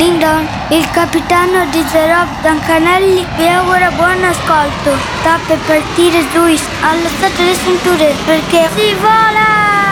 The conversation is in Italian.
Ding dong, il capitano di The Rob Dancanelli vi augura buon ascolto. Sta per partire Luis, allo stato le cinture perché si vola!